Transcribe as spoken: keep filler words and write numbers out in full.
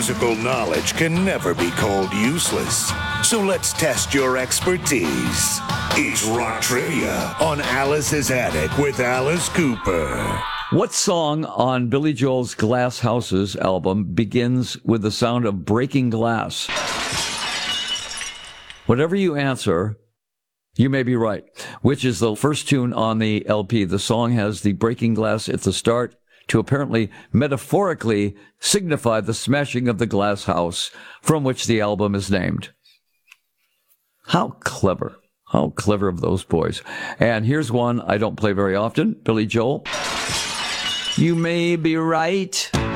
musical knowledge can never be called useless. So let's test your expertise. It's Rock Trivia on Alice's Attic with Alice Cooper. What song on Billy Joel's Glass Houses album begins with the sound of breaking glass? Whatever you answer, you may be right. Which is the first tune on the L P? The song has the breaking glass at the start to apparently metaphorically signify the smashing of the glass house from which the album is named. How clever. How clever of those boys. And here's one I don't play very often. Billy Joel. You may be right.